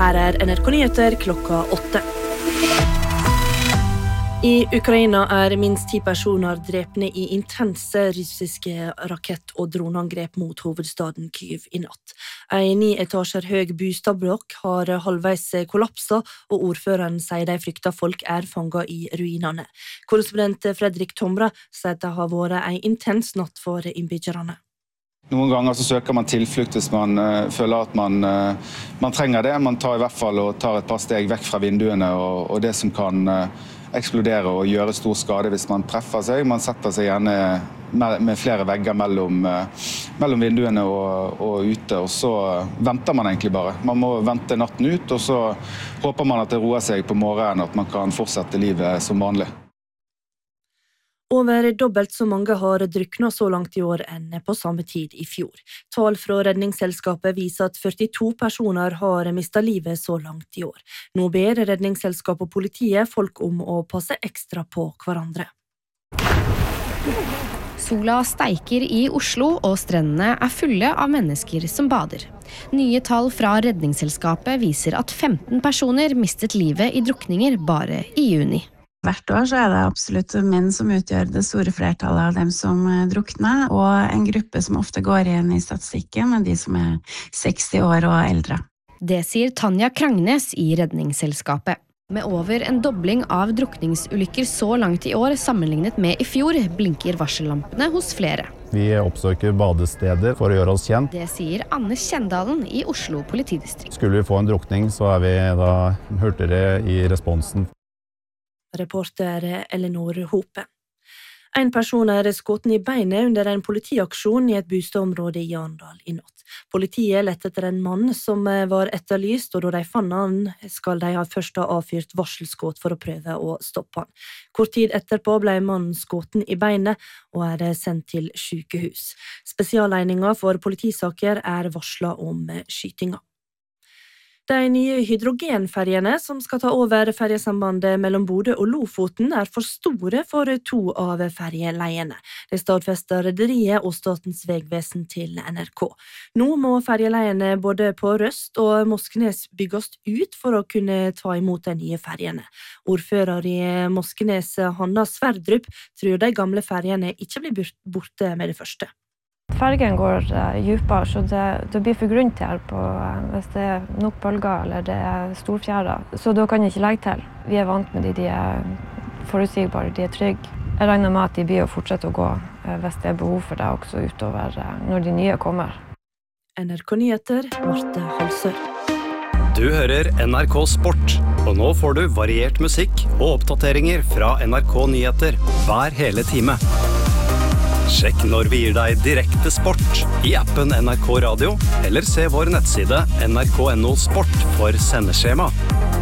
Her NRK Nyheter klokka 8. I Ukraina minst 10 personer drepne I intense russiske rakett- og droneangrep mot hovedstaden Kyiv I natt. En 9 etasjer høy bostadblokk har halvveis kollapset, og ordføreren sier de frykter folk fanget I ruinene. Korrespondent Fredrik Tomra sier at det har vært en intens natt for innbyggerne. Noen ganger så søker man tilflukt hvis man føler at man trenger det. Man tar I hvert fall og tar et par steg vekk fra vinduene og det som kan eksplodere og gjøre stor skade hvis man treffer seg. Man setter seg gjerne med flere vegger mellom vinduene og ute, og så venter man egentlig bare. Man må vente natten ut, og så håper man at det roer seg på morgenen, at man kan fortsette livet som vanlig. Over dobbelt så mange har druknet så langt I år enn på samme tid I fjor. Tall fra redningsselskapet viser at 42 personer har mistet livet så langt I år. Nå ber redningsselskapet og politiet folk om å passe ekstra på hverandre. Sola steiker I Oslo, og strendene fulle av mennesker som bader. Nye tall fra redningsselskapet viser at 15 personer mistet livet I drukninger bare I juni. Hvert år så det absolutt menn som utgjør det store flertallet av dem som drukner, og en gruppe som ofte går igjen I statistikken, de som 60 år og eldre. Det sier Tanja Krangnes I redningsselskapet. Med over en dobling av drukningsulykker så langt I år sammenlignet med I fjor, blinker varsellampene hos flere. Vi oppsøker badesteder for å gjøre oss kjent. Det sier Anne Kjendalen I Oslo politidistrikt. Skulle vi få en drukning, så vi da hurtigere I responsen. Reporter Elinor Hope. En person skutt I beinet under en politiaksjon I et bostadområde I Arendal I natt. Politiet lette etter en mann som var etterlyst, og da de fant han, skal de først ha avfyrt varselskudd for å prøve å stoppe han. Kort tid etterpå ble mannen skutt I beinet og sendt til sykehus. Spesiallegningen for politisaker varslet om skytinga. De nye hydrogenferjene som skal ta over ferjesambandet mellom Bodø og Lofoten for store for 2 av ferjeleiene. Det stadfester rederiet og Statens vegvesen til NRK. Nå må ferjeleiene både på Røst og Moskenes bygges ut for å kunne ta imot de nye ferjene. Ordfører I Moskenes, Hanna Sverdrup, tror de gamle ferjene ikke blir borte med det første. Fergen går djupere, så det blir for grunt her hvis det nok bølger eller det storfjærer. Så da kan jeg ikke legge til. Vi vant med de forutsigbare, de trygge. Jeg regner med at de blir å fortsette å gå hvis det behov for det også utover når de nye kommer. NRK Nyheter, Marte Halsør. Du hører NRK Sport, og nå får du variert musikk og oppdateringer fra NRK Nyheter hver hele time. Sjekk når vi gir deg direkte sport I appen NRK Radio, eller se vår nettside nrk.no sport for sendeskjema.